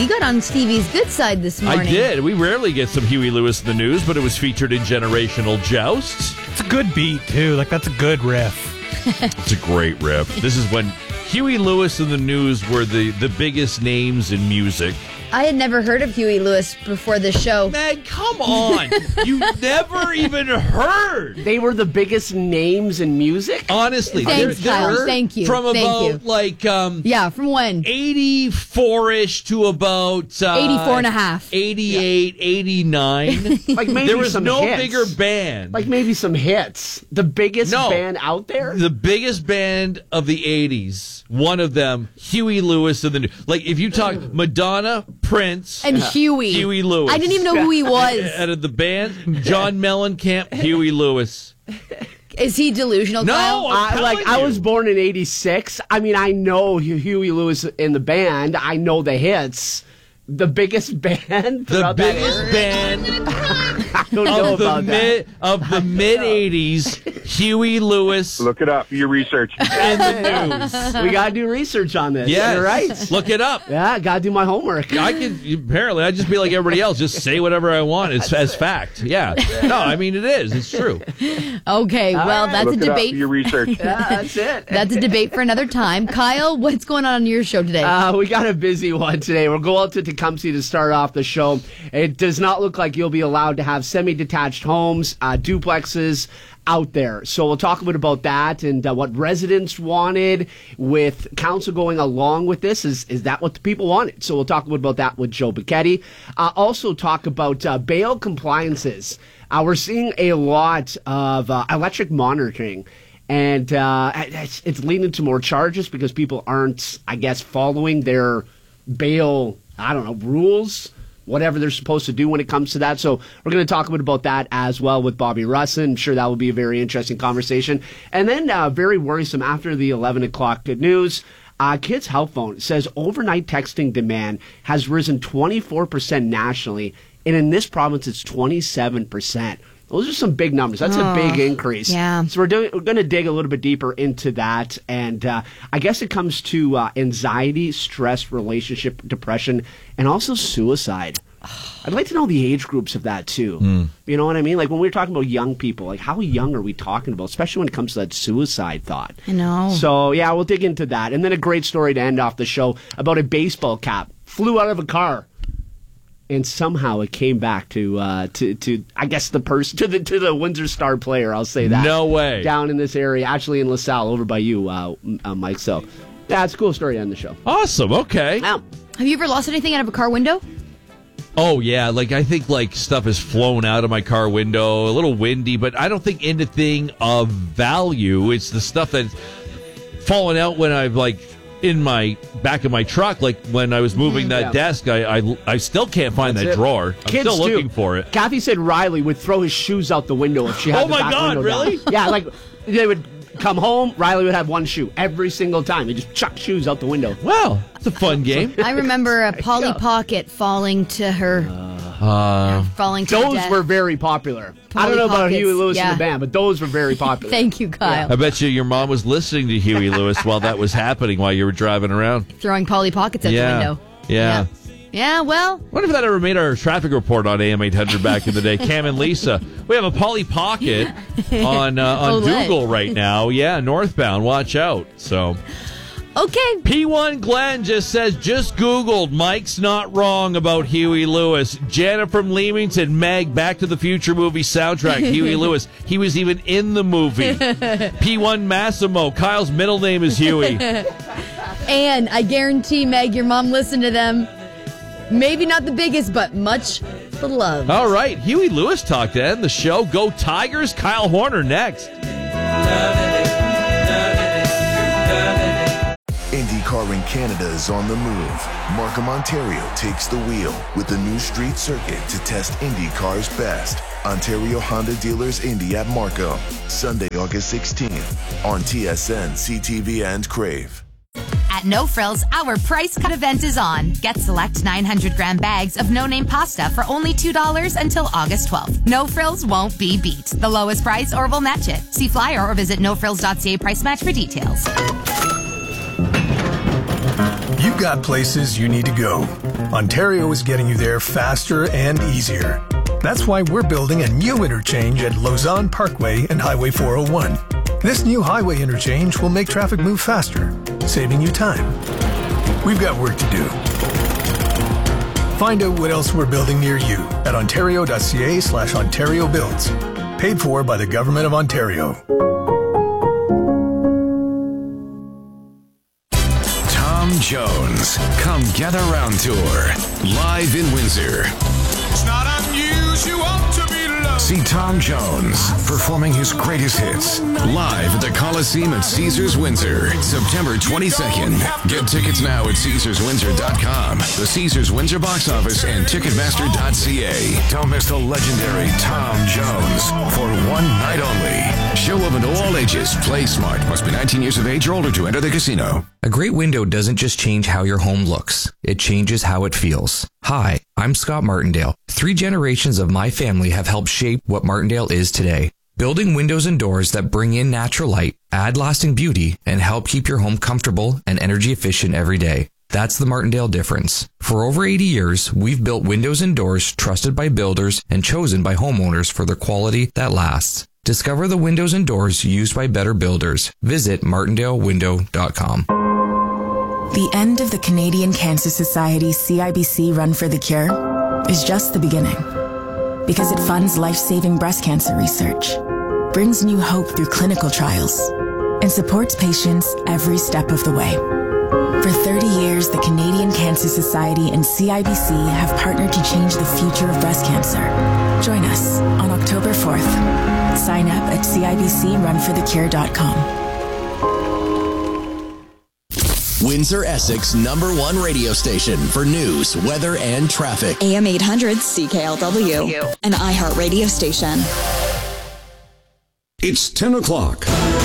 got on Stevie's good side this morning. I did. We rarely get some Huey Lewis in the news, but it was featured in Generational Jousts. It's a good beat, too. Like, that's a good riff. It's a great riff. This is when Huey Lewis and the News were the biggest names in music. I had never heard of Huey Lewis before this show. Meg, come on. You never even heard. They were the biggest names in music? Honestly. Thanks, Kyle. Thank you. From Thank about, like... yeah, from when? 84-ish to about... 84 and a half. 88, 89. Like maybe there was some no hits. bigger band. Like maybe some hits. The biggest band out there? The biggest band of the 80s. One of them, Huey Lewis and the News. Like, if you talk Madonna, Prince, and Huey Lewis. I didn't even know who he was. Out of the band, John Mellencamp, Huey Lewis. Is he delusional? No, Kyle? I was born in '86. I mean, I know Huey Lewis in the band. I know the hits. The biggest band. The biggest band. I don't know about that. Of the mid '80s, Huey Lewis. Look it up. Your research. And the News. We gotta do research on this. Yeah, You're right. Look it up. Yeah, gotta do my homework. I just be like everybody else, just say whatever I want as fact. Yeah. No, I mean it is. It's true. Okay, well, that's Look a it up. debate. Your research. Yeah, that's it. That's a debate for another time. Kyle, what's going on your show today? We got a busy one today. We'll go out to Tecumseh to start off the show. It does not look like you'll be allowed to have semi-detached homes, duplexes out there. So we'll talk a bit about that and what residents wanted with council going along with this. Is that what the people wanted? So we'll talk a bit about that with Joe Bicchetti. Also talk about bail compliances. We're seeing a lot of electric monitoring. And it's leading to more charges because people aren't, I guess, following their bail, rules, whatever they're supposed to do when it comes to that. So we're going to talk a bit about that as well with Bobby Russin. I'm sure that will be a very interesting conversation. And then very worrisome after the 11 o'clock news. Kids Health Phone says overnight texting demand has risen 24% nationally. And in this province, it's 27%. Those are some big numbers. That's a big increase. Yeah. So we're going to dig a little bit deeper into that. And I guess it comes to anxiety, stress, relationship, depression, and also suicide. I'd like to know the age groups of that, too. You know what I mean? Like, when we're talking about young people, like, how young are we talking about, especially when it comes to that suicide thought? I know. So, yeah, we'll dig into that. And then a great story to end off the show about a baseball cap. Flew out of a car. And somehow it came back to I guess the person to the Windsor Star player. I'll say that. No way. Down in this area, actually in LaSalle, over by you, Mike. So, yeah, it's a cool story to end the show. Awesome. Okay. Have you ever lost anything out of a car window? Oh, yeah. Like, I think, like, stuff has flown out of my car window. A little windy, but I don't think anything of value. It's the stuff that's fallen out when I've, like, in my back of my truck, like when I was moving that desk, I still can't find that drawer. I'm Kids still looking too. for it. Kathy said Riley would throw his shoes out the window if she had the back window really? down. Yeah, like they would come home, Riley would have one shoe every single time. He'd just chuck shoes out the window. Wow, it's a fun game. I remember a Polly Pocket falling to her. Falling to Those death. were very popular. I Polly don't know about Pockets, Huey Lewis in yeah. the band, but those were very popular. Thank you, Kyle. I bet you your mom was listening to Huey Lewis while that was happening, while you were driving around. Throwing Polly Pockets out the window. Yeah. Yeah, well. I wonder if that ever made our traffic report on AM 800 back in the day. Cam and Lisa. We have a Polly Pocket on Google right now. Yeah, northbound. Watch out. So. Okay. P1 Glenn just says, just Googled. Mike's not wrong about Huey Lewis. Janet from Leamington, Meg, Back to the Future movie soundtrack, Huey Lewis. He was even in the movie. P1 Massimo, Kyle's middle name is Huey. And I guarantee, Meg, your mom listened to them. Maybe not the biggest, but much beloved. All right, Huey Lewis talk to end the show. Go Tigers. Kyle Horner next. IndyCar in Canada is on the move. Markham, Ontario takes the wheel with the new street circuit to test IndyCar's best. Ontario Honda Dealers Indy at Markham, Sunday, August 16th on TSN, CTV, and Crave. At No Frills, our price cut event is on. Get select 900-gram bags of no-name pasta for only $2 until August 12th. No Frills won't be beat. The lowest price or we'll match it. See flyer or visit nofrills.ca price match for details. You've got places you need to go. Ontario is getting you there faster and easier. That's why we're building a new interchange at Lausanne Parkway and Highway 401. This new highway interchange will make traffic move faster, saving you time. We've got work to do. Find out what else we're building near you at ontario.ca/Ontario Builds. Paid for by the Government of Ontario. Tom Jones, Come Gather Round Tour, live in Windsor. It's not unusual to be loved. See Tom Jones performing his greatest hits live at the Coliseum at Caesars Windsor, September 22nd. Get tickets now at CaesarsWindsor.com, the Caesars Windsor box office, and Ticketmaster.ca. Don't miss the legendary Tom Jones for one night only. Show open to all ages. Play smart. Must be 19 years of age or older to enter the casino. A great window doesn't just change how your home looks. It changes how it feels. Hi, I'm Scott Martindale. 3 generations of my family have helped shape what Martindale is today. Building windows and doors that bring in natural light, add lasting beauty, and help keep your home comfortable and energy efficient every day. That's the Martindale difference. For over 80 years, we've built windows and doors trusted by builders and chosen by homeowners for their quality that lasts. Discover the windows and doors used by better builders. Visit martindalewindow.com. The end of the Canadian Cancer Society CIBC Run for the Cure is just the beginning, because it funds life-saving breast cancer research, brings new hope through clinical trials, and supports patients every step of the way. For 30 years, the Canadian Cancer Society and CIBC have partnered to change the future of breast cancer. Join us on October 4th. Sign up at CIBCRunforthecure.com. Windsor Essex #1 radio station for news, weather, and traffic. AM 800 CKLW, an iHeart radio station. It's 10 o'clock.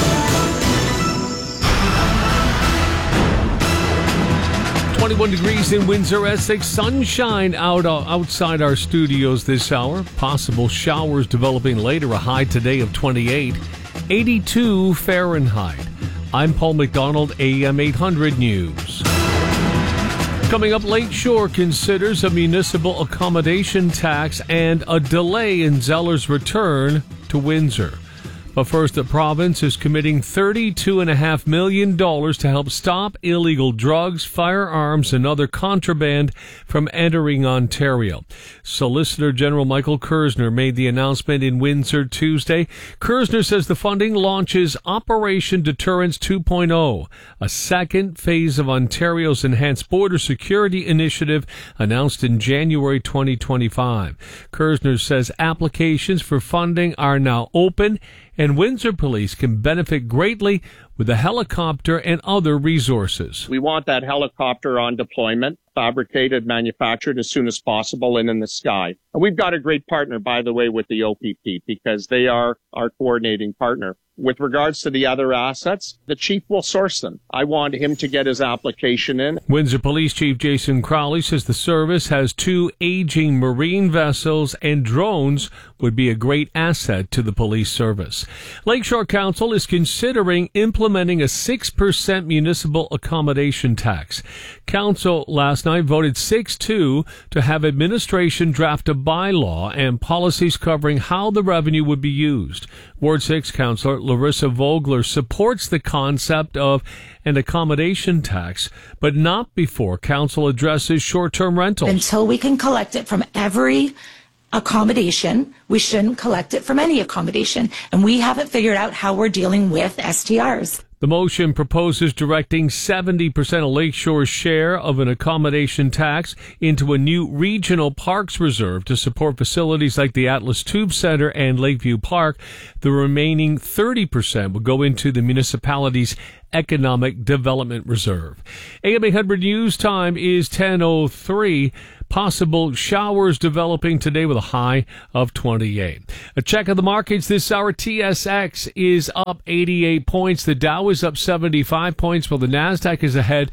degrees in Windsor, Essex. Sunshine outside our studios this hour. Possible showers developing later. A high today of 28. 82 Fahrenheit. I'm Paul McDonald, AM 800 News. Coming up, Lakeshore considers a municipal accommodation tax and a delay in Zeller's return to Windsor. But first, the province is committing $32.5 million to help stop illegal drugs, firearms, and other contraband from entering Ontario. Solicitor General Michael Kersner made the announcement in Windsor Tuesday. Kersner says the funding launches Operation Deterrence 2.0, a second phase of Ontario's Enhanced Border Security Initiative announced in January 2025. Kersner says applications for funding are now open, and Windsor Police can benefit greatly with a helicopter and other resources. We want that helicopter on deployment, fabricated, manufactured as soon as possible and in the sky. And we've got a great partner, by the way, with the OPP, because they are our coordinating partner. With regards to the other assets, the chief will source them. I want him to get his application in. Windsor Police Chief Jason Crowley says the service has 2 aging marine vessels, and drones would be a great asset to the police service. Lakeshore Council is considering implementing a 6% municipal accommodation tax. Council last night voted 6-2 to have administration draft a bylaw and policies covering how the revenue would be used. Ward 6 Councillor Larissa Vogler supports the concept of an accommodation tax, but not before Council addresses short-term rentals. Until we can collect it from every accommodation, we shouldn't collect it from any accommodation. And we haven't figured out how we're dealing with STRs. The motion proposes directing 70% of Lakeshore's share of an accommodation tax into a new regional parks reserve to support facilities like the Atlas Tube Center and Lakeview Park. The remaining 30% will go into the municipality's Economic Development Reserve. AM 800 News time is 10:03. Possible showers developing today with a high of 28. A check of the markets this hour. TSX is up 88 points. The Dow is up 75 points, while the NASDAQ is ahead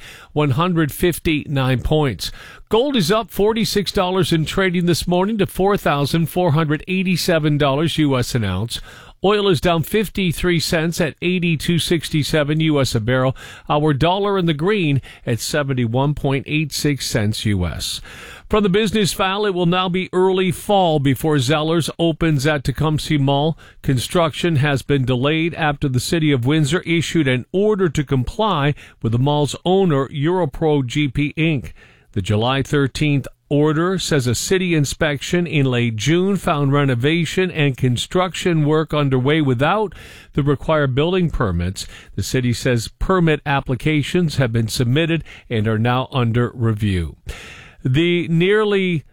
159 points. Gold is up $46 in trading this morning to $4,487 U.S. an ounce. Oil is down 53 cents at 82.67 U.S. a barrel. Our dollar in the green at 71.86 cents U.S. From the business file, it will now be early fall before Zellers opens at Tecumseh Mall. Construction has been delayed after the City of Windsor issued an order to comply with the mall's owner, Europro GP Inc. The July 13th order says a city inspection in late June found renovation and construction work underway without the required building permits. The city says permit applications have been submitted and are now under review. The nearly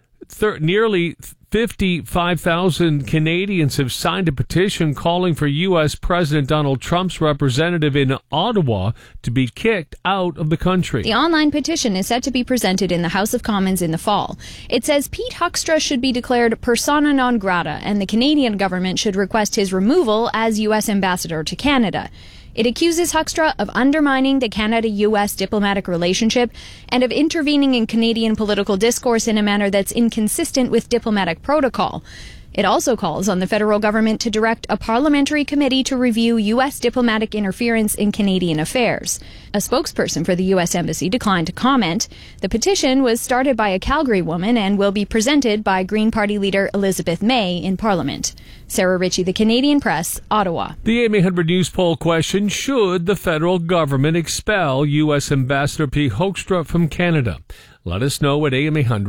55,000 Canadians have signed a petition calling for U.S. President Donald Trump's representative in Ottawa to be kicked out of the country. The online petition is set to be presented in the House of Commons in the fall. It says Pete Huckstra should be declared persona non grata, and the Canadian government should request his removal as U.S. ambassador to Canada. It accuses Huckstra of undermining the Canada-U.S. diplomatic relationship and of intervening in Canadian political discourse in a manner that's inconsistent with diplomatic protocol. It also calls on the federal government to direct a parliamentary committee to review U.S. diplomatic interference in Canadian affairs. A spokesperson for the U.S. Embassy declined to comment. The petition was started by a Calgary woman and will be presented by Green Party leader Elizabeth May in Parliament. Sarah Ritchie, The Canadian Press, Ottawa. The AM 800 News poll question, should the federal government expel U.S. Ambassador Pete Hoekstra from Canada? Let us know at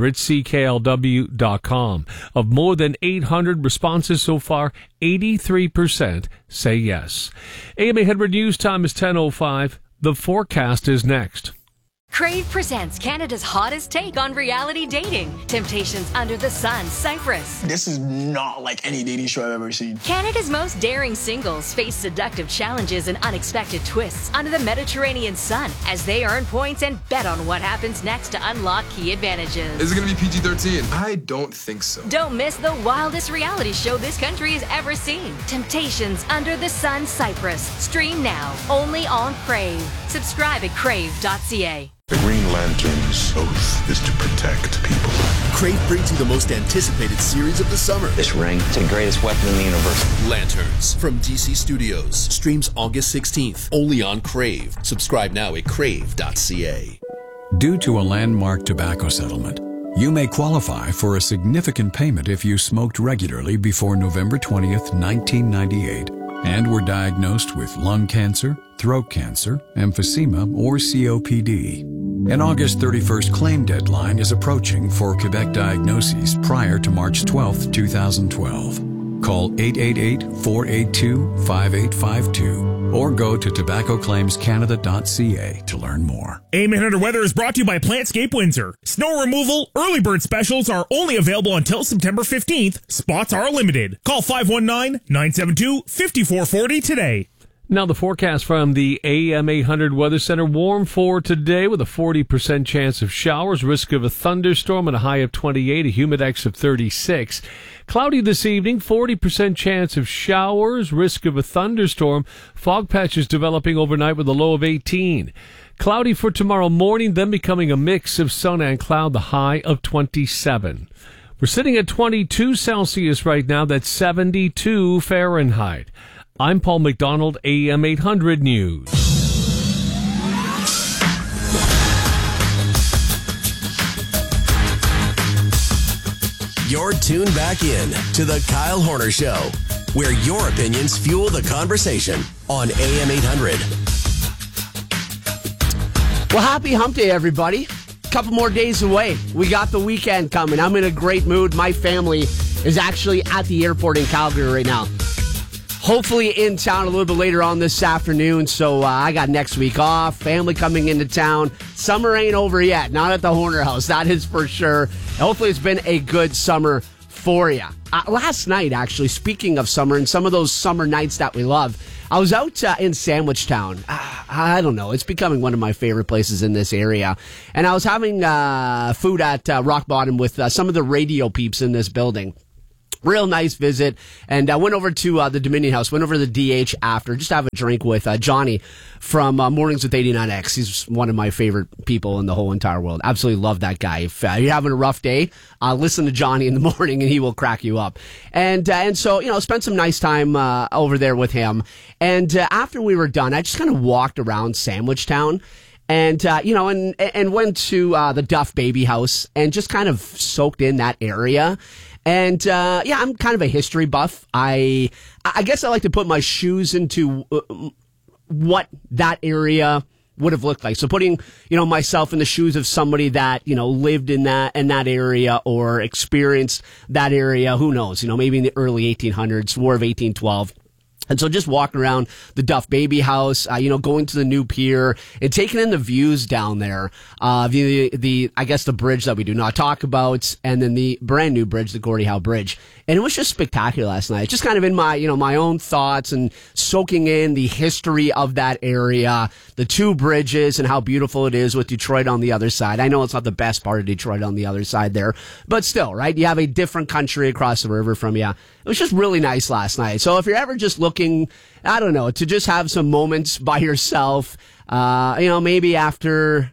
am800cklw.com. Of more than 800 responses so far, 83% say yes. AM 800 News time is 10:05. The forecast is next. Crave presents Canada's hottest take on reality dating. Temptations Under the Sun, Cyprus. This is not like any dating show I've ever seen. Canada's most daring singles face seductive challenges and unexpected twists under the Mediterranean sun as they earn points and bet on what happens next to unlock key advantages. Is it going to be PG-13? I don't think so. Don't miss the wildest reality show this country has ever seen. Temptations Under the Sun, Cyprus. Stream now, only on Crave. Subscribe at crave.ca. The Green Lantern's oath is to protect people. Crave brings you the most anticipated series of the summer. This ring, it's the greatest weapon in the universe. Lanterns from DC Studios. Streams August 16th, only on Crave. Subscribe now at crave.ca. Due to a landmark tobacco settlement, you may qualify for a significant payment if you smoked regularly before November 20th, 1998, and were diagnosed with lung cancer, throat cancer, emphysema, or COPD. An August 31st claim deadline is approaching for Quebec diagnoses prior to March 12, 2012. Call 888-482-5852 or go to tobaccoclaimscanada.ca to learn more. AM 800 Weather is brought to you by Plantscape Windsor. Snow removal early bird specials are only available until September 15th. Spots are limited. Call 519-972-5440 today. Now the forecast from the AM 800 Weather Center. Warm for today with a 40% chance of showers, risk of a thunderstorm and a high of 28, a humidex of 36. Cloudy this evening, 40% chance of showers, risk of a thunderstorm. Fog patches developing overnight with a low of 18. Cloudy for tomorrow morning, then becoming a mix of sun and cloud, the high of 27. We're sitting at 22 Celsius right now. That's 72 Fahrenheit. I'm Paul McDonald, AM 800 News. You're tuned back in to the Kyle Horner Show, where your opinions fuel the conversation on AM 800. Well, happy hump day, everybody. Couple more days away. We got the weekend coming. I'm in a great mood. My family is actually at the airport in Calgary right now. Hopefully in town a little bit later on this afternoon, so I got next week off. Family coming into town. Summer ain't over yet, not at the Horner House, that is for sure. Hopefully it's been a good summer for you. Last night, actually, speaking of summer and some of those summer nights that we love, I was out in Sandwich Town. I don't know, it's becoming one of my favorite places in this area. And I was having food at Rock Bottom with some of the radio peeps in this building. Real nice visit. And I went over to the Dominion House, went over to the DH after, just to have a drink with Johnny from Mornings with 89X. He's one of my favorite people in the whole entire world. Absolutely love that guy. If you're having a rough day, listen to Johnny in the morning and he will crack you up. And so, spent some nice time over there with him. And after we were done, I just kind of walked around Sandwich Town. And, and went to the Duff Baby House and just kind of soaked in that area. And, I'm kind of a history buff. I guess I like to put my shoes into what that area would have looked like. So putting, myself in the shoes of somebody that, lived in that area or experienced that area. Who knows? Maybe in the early 1800s, War of 1812. And so just walking around the Duff Baby House, going to the new pier and taking in the views down there, I guess the bridge that we do not talk about, and then the brand new bridge, the Gordie Howe Bridge. And it was just spectacular last night. Just kind of in my, my own thoughts and soaking in the history of that area, the two bridges and how beautiful it is with Detroit on the other side. I know it's not the best part of Detroit on the other side there, but still, right? You have a different country across the river from you. It was just really nice last night. So if you're ever just looking, I don't know, to just have some moments by yourself, maybe after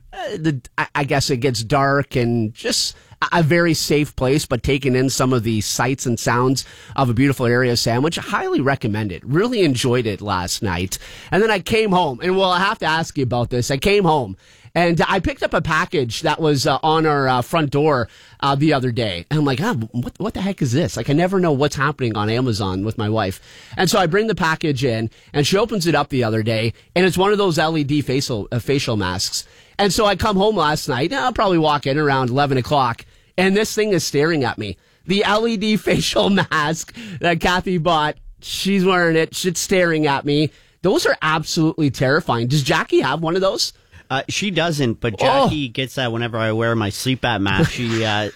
I guess it gets dark and just a very safe place, but taking in some of the sights and sounds of a beautiful area of Sandwich, I highly recommend it. Really enjoyed it last night. And then I came home, and I have to ask you about this. I came home, and I picked up a package that was on our front door the other day. And I'm like, what the heck is this? Like, I never know what's happening on Amazon with my wife. And so I bring the package in, and she opens it up the other day, and it's one of those LED facial masks. And so I come home last night, I'll probably walk in around 11 o'clock, and this thing is staring at me. The LED facial mask that Kathy bought, she's wearing it, she's staring at me. Those are absolutely terrifying. Does Jackie have one of those? She doesn't, but Jackie gets that whenever I wear my sleep at mask. She,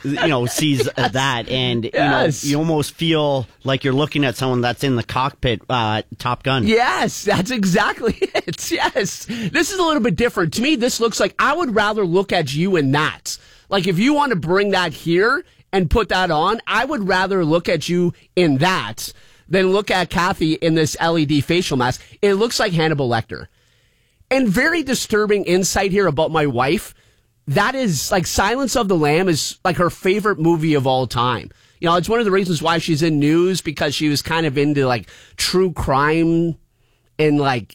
sees that, and yes. You almost feel like you're looking at someone that's in the cockpit, Top Gun. Yes, that's exactly it. Yes, this is a little bit different to me. This looks like I would rather look at you in that. Like if you want to bring that here and put that on, I would rather look at you in that than look at Kathy in this LED facial mask. It looks like Hannibal Lecter. And very disturbing insight here about my wife. That is like Silence of the Lamb is like her favorite movie of all time. It's one of the reasons why she's in news, because she was kind of into like true crime and like,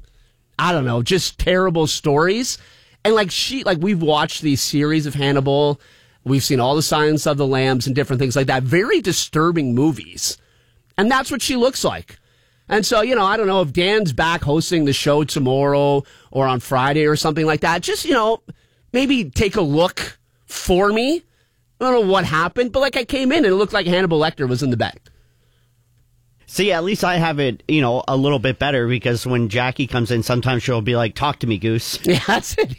I don't know, just terrible stories. And we've watched these series of Hannibal. We've seen all the Silence of the Lambs and different things like that. Very disturbing movies. And that's what she looks like. And so, I don't know if Dan's back hosting the show tomorrow or on Friday or something like that. Just, maybe take a look for me. I don't know what happened, but I came in and it looked like Hannibal Lecter was in the bed. See, at least I have it, a little bit better, because when Jackie comes in, sometimes she'll be like, "Talk to me, Goose." Yeah, that's it.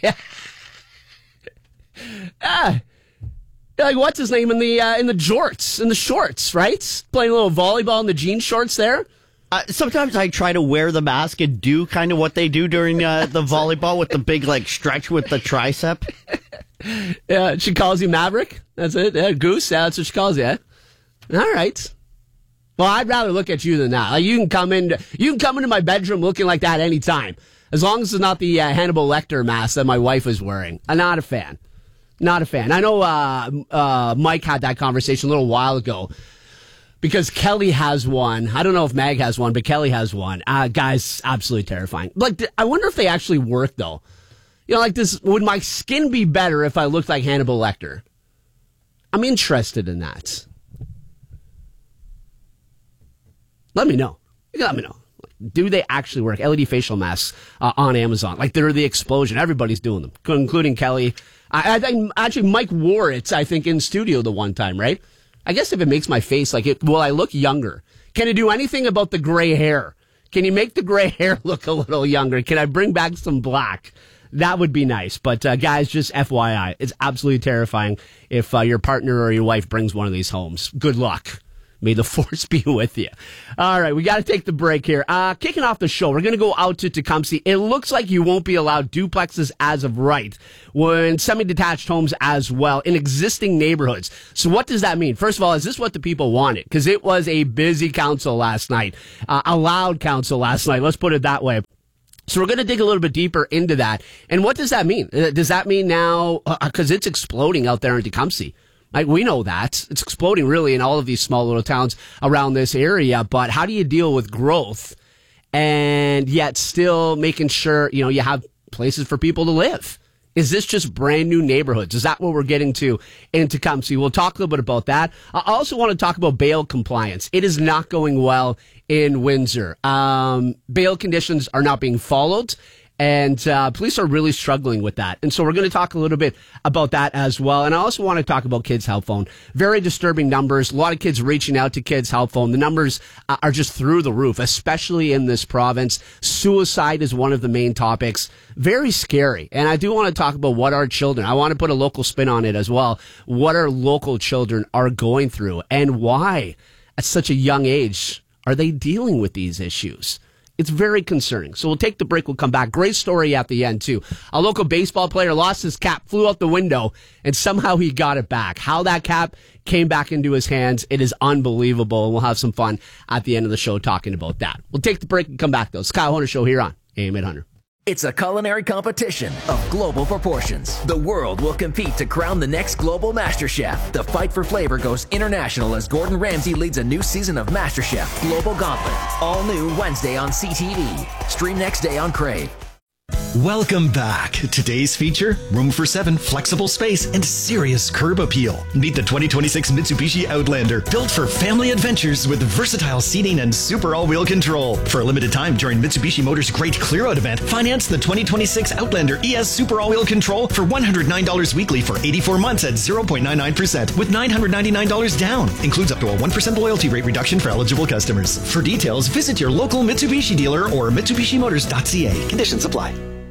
Yeah. Like, what's his name in the jorts, in the shorts, right? Playing a little volleyball in the jean shorts there. Sometimes I try to wear the mask and do kind of what they do during the volleyball with the big stretch with the tricep. Yeah, she calls you Maverick. That's it. Yeah, Goose. Yeah, that's what she calls you. All right. Well, I'd rather look at you than that. Like, you can come into my bedroom looking like that anytime, as long as it's not the Hannibal Lecter mask that my wife is wearing. I'm not a fan. Not a fan. I know Mike had that conversation a little while ago, because Kelly has one. I don't know if Mag has one, but Kelly has one. Guys, absolutely terrifying. I wonder if they actually work, though. This, would my skin be better if I looked like Hannibal Lecter? I'm interested in that. Let me know. Let me know. Do they actually work? LED facial masks on Amazon. They're the explosion. Everybody's doing them, including Kelly. I think actually Mike wore it, I think, in studio the one time, right? I guess if it makes my face will I look younger? Can it do anything about the gray hair? Can you make the gray hair look a little younger? Can I bring back some black? That would be nice. But guys, just FYI, it's absolutely terrifying if your partner or your wife brings one of these homes. Good luck. May the force be with you. All right, we got to take the break here. Kicking off the show, we're going to go out to Tecumseh. It looks like you won't be allowed duplexes as of right, when semi-detached homes as well in existing neighborhoods. So what does that mean? First of all, is this what the people wanted? Because it was a busy council last night, a loud council last night. Let's put it that way. So we're going to dig a little bit deeper into that. And what does that mean? Does that mean now, because it's exploding out there in Tecumseh? Like, we know that. It's exploding really in all of these small little towns around this area. But how do you deal with growth and yet still making sure, you have places for people to live? Is this just brand new neighborhoods? Is that what we're getting to in Tecumseh? We'll talk a little bit about that. I also want to talk about bail compliance. It is not going well in Windsor. Bail conditions are not being followed, and police are really struggling with that. And so we're going to talk a little bit about that as well. And I also want to talk about Kids Help Phone. Very disturbing numbers. A lot of kids reaching out to Kids Help Phone. The numbers are just through the roof, especially in this province. Suicide is one of the main topics. Very scary. And I do want to talk about what our children, I want to put a local spin on it as well, what our local children are going through and why at such a young age are they dealing with these issues. It's very concerning. So we'll take the break. We'll come back. Great story at the end, too. A local baseball player lost his cap, flew out the window, and somehow he got it back. How that cap came back into his hands, it is unbelievable. And we'll have some fun at the end of the show talking about that. We'll take the break and come back, though. It's the Kyle Horner Show here on AM 800. It's a culinary competition of global proportions. The world will compete to crown the next global master chef. The fight for flavor goes international as Gordon Ramsay leads a new season of MasterChef Global Gauntlet. All new Wednesday on CTV. Stream next day on Crave. Welcome back. Today's feature, room for 7, flexible space, and serious curb appeal. Meet the 2026 Mitsubishi Outlander, built for family adventures with versatile seating and super all-wheel control. For a limited time during Mitsubishi Motors' Great Clear-Out event, finance the 2026 Outlander ES Super All-Wheel Control for $109 weekly for 84 months at 0.99% with $999 down. Includes up to a 1% loyalty rate reduction for eligible customers. For details, visit your local Mitsubishi dealer or MitsubishiMotors.ca. Conditions apply.